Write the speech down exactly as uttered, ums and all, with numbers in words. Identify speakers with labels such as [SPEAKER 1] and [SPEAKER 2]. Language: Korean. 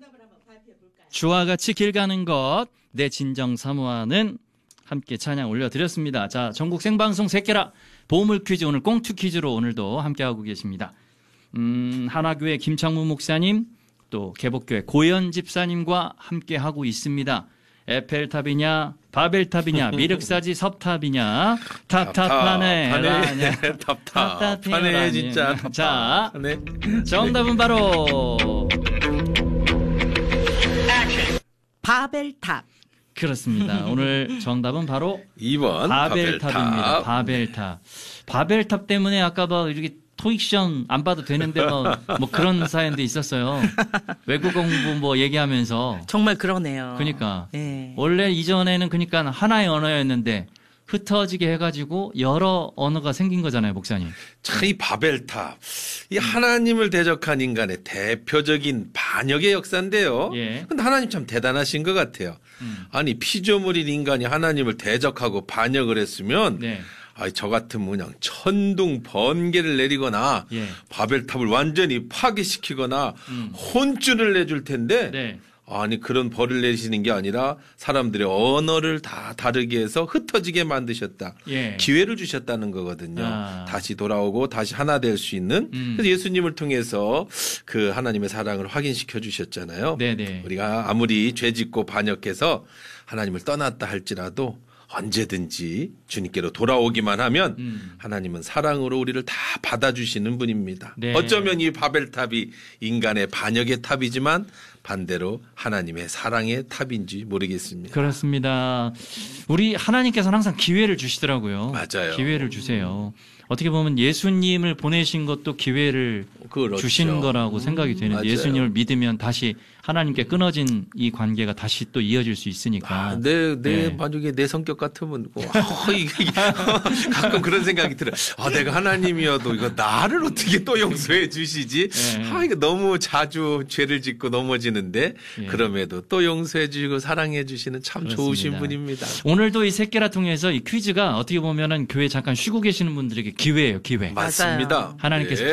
[SPEAKER 1] 주와 같이 길 가는 것, 내 진정 사모하는 함께 찬양 올려드렸습니다. 자, 전국 생방송 새끼라 보물 퀴즈 오늘 꽁투 퀴즈로 오늘도 함께하고 계십니다. 음, 하나교회 김창무 목사님, 또 개복교회 고현 집사님과 함께하고 있습니다. 에펠탑이냐 바벨탑이냐 미륵사지 섭탑이냐 탑탑하네
[SPEAKER 2] 탑탑하네 탑탑하네 진짜
[SPEAKER 1] 자,
[SPEAKER 2] 탑탑하네.
[SPEAKER 1] 정답은 바로
[SPEAKER 3] 바벨탑.
[SPEAKER 1] 그렇습니다. 오늘 정답은 바로
[SPEAKER 2] 이 번
[SPEAKER 1] 바벨탑입니다.
[SPEAKER 2] 바벨탑.
[SPEAKER 1] 바벨탑. 바벨탑 때문에 아까 뭐 이렇게 토익 시험 안 봐도 되는데 뭐, 뭐 그런 사연도 있었어요. 외국 공부 뭐 얘기하면서.
[SPEAKER 3] 정말 그러네요.
[SPEAKER 1] 그러니까
[SPEAKER 3] 네.
[SPEAKER 1] 원래 이전에는 그러니까 하나의 언어였는데 흩어지게 해가지고 여러 언어가 생긴 거잖아요, 목사님.
[SPEAKER 2] 참 이 바벨탑, 이 하나님을 대적한 인간의 대표적인 반역의 역사인데요.
[SPEAKER 1] 예.
[SPEAKER 2] 근데 하나님 참 대단하신 것 같아요.
[SPEAKER 1] 음.
[SPEAKER 2] 아니 피조물인 인간이 하나님을 대적하고 반역을 했으면
[SPEAKER 1] 네.
[SPEAKER 2] 아이, 저 같으면 그냥 천둥 번개를 내리거나
[SPEAKER 1] 예.
[SPEAKER 2] 바벨탑을 완전히 파괴시키거나
[SPEAKER 1] 음.
[SPEAKER 2] 혼쭐을 내줄 텐데
[SPEAKER 1] 네.
[SPEAKER 2] 아니 그런 벌을 내리시는 게 아니라 사람들의 언어를 다 다르게 해서 흩어지게 만드셨다.
[SPEAKER 1] 예.
[SPEAKER 2] 기회를 주셨다는 거거든요.
[SPEAKER 1] 아.
[SPEAKER 2] 다시 돌아오고 다시 하나 될 수 있는.
[SPEAKER 1] 음.
[SPEAKER 2] 그래서 예수님을 통해서 그 하나님의 사랑을 확인시켜 주셨잖아요.
[SPEAKER 1] 네네.
[SPEAKER 2] 우리가 아무리 죄짓고 반역해서 하나님을 떠났다 할지라도 언제든지 주님께로 돌아오기만 하면
[SPEAKER 1] 음.
[SPEAKER 2] 하나님은 사랑으로 우리를 다 받아주시는 분입니다.
[SPEAKER 1] 네.
[SPEAKER 2] 어쩌면 이 바벨탑이 인간의 반역의 탑이지만 반대로 하나님의 사랑의 탑인지 모르겠습니다.
[SPEAKER 1] 그렇습니다. 우리 하나님께서는 항상 기회를 주시더라고요.
[SPEAKER 2] 맞아요.
[SPEAKER 1] 기회를 주세요. 어떻게 보면 예수님을 보내신 것도 기회를
[SPEAKER 2] 그렇죠.
[SPEAKER 1] 주신 거라고 생각이 되는데
[SPEAKER 2] 맞아요.
[SPEAKER 1] 예수님을 믿으면 다시 하나님께 끊어진 이 관계가 다시 또 이어질 수 있으니까.
[SPEAKER 2] 아, 내, 내,
[SPEAKER 1] 네.
[SPEAKER 2] 만약에 내 성격 같으면, 뭐, 아, 이게, 이게 가끔 그런 생각이 들어요. 아, 내가 하나님이어도 이거 나를 어떻게 또 용서해 주시지?
[SPEAKER 1] 네.
[SPEAKER 2] 아, 이거 너무 자주 죄를 짓고 넘어지는데,
[SPEAKER 1] 예.
[SPEAKER 2] 그럼에도 또 용서해 주시고 사랑해 주시는 참
[SPEAKER 1] 그렇습니다.
[SPEAKER 2] 좋으신 분입니다.
[SPEAKER 1] 오늘도 이 새끼라 통해서 이 퀴즈가 어떻게 보면은 교회 잠깐 쉬고 계시는 분들에게 기회예요, 기회.
[SPEAKER 2] 맞습니다.
[SPEAKER 1] 하나님께서
[SPEAKER 2] 예.